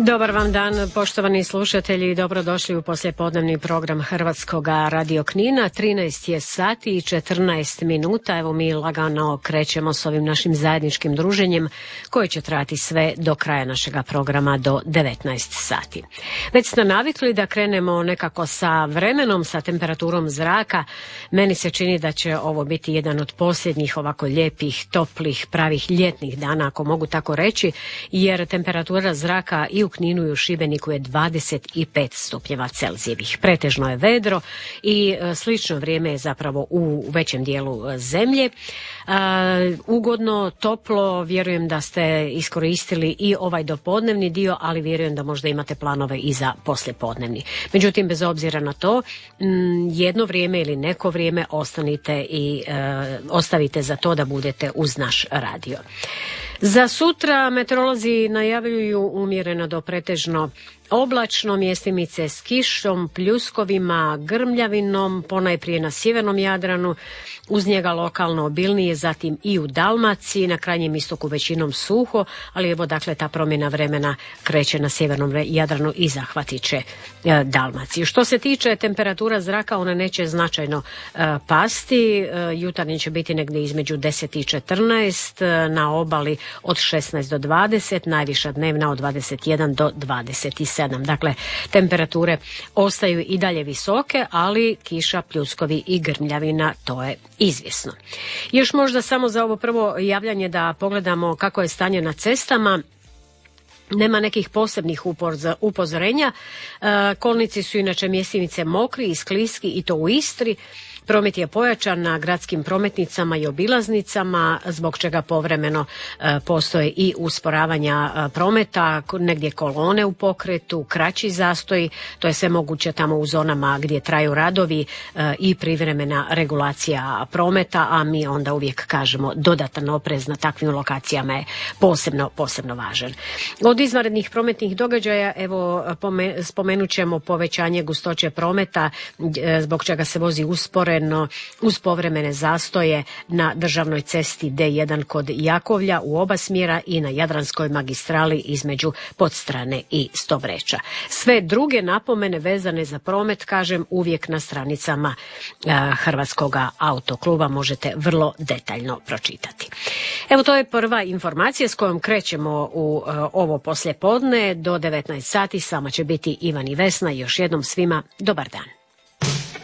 Dobar vam dan, poštovani slušatelji, dobrodošli u poslijepodnevni program Hrvatskog radio Knina. 13 je sati i 14 minuta. Evo mi lagano krećemo s ovim našim zajedničkim druženjem koje će trajati sve do kraja našega programa do 19 sati. Već ste navikli da krenemo nekako sa vremenom, sa temperaturom zraka. Meni se čini da će ovo biti jedan od posljednjih ovako lijepih, toplih, pravih ljetnih dana, ako mogu tako reći, jer temperatura zraka i u Kninu i u Šibeniku je 25 stupnjeva Celzijevih. Pretežno je vedro i slično vrijeme je zapravo u većem dijelu zemlje. Ugodno, toplo, vjerujem da ste iskoristili i ovaj dopodnevni dio, ali vjerujem da možda imate planove i za poslijepodnevni. Međutim, bez obzira na to, jedno vrijeme ili neko vrijeme ostavite za to da budete uz naš radio. Za sutra meteorolozi najavljuju umjereno do pretežno oblačno, mjestimice s kišom, pljuskovima, grmljavinom, ponajprije na sjevernom Jadranu, uz njega lokalno obilnije, zatim i u Dalmaciji, na krajnjem istoku većinom suho, ali evo dakle ta promjena vremena kreće na sjevernom Jadranu i zahvatit će Dalmaciju. Što se tiče temperatura zraka, ona neće značajno pasti, jutarnji će biti negdje između 10 i 14, na obali od 16 do 20, najviša dnevna od 21 do 27. Dakle, temperature ostaju i dalje visoke, ali kiša, pljuskovi i grmljavina, to je izvjesno. Još možda samo za ovo prvo javljanje da pogledamo kako je stanje na cestama. Nema nekih posebnih upozorenja. Kolnici su inače mjestimice mokri i skliski i to u Istri. Promet je pojačan na gradskim prometnicama i obilaznicama, zbog čega povremeno postoje i usporavanja prometa, negdje kolone u pokretu, kraći zastoji, to je sve moguće tamo u zonama gdje traju radovi i privremena regulacija prometa, a mi onda uvijek kažemo dodatan oprez na takvim lokacijama je posebno važan. Od izvanrednih prometnih događaja, evo spomenut ćemo povećanje gustoće prometa, zbog čega se vozi usporeno uz povremene zastoje na državnoj cesti D1 kod Jakovlja u oba smjera i na Jadranskoj magistrali između Podstrane i Stobreča. Sve druge napomene vezane za promet, kažem, uvijek na stranicama Hrvatskog autokluba možete vrlo detaljno pročitati. Evo, to je prva informacija s kojom krećemo u ovo poslijepodne do 19 sati. S vama će biti Ivan i Vesna i još jednom svima dobar dan.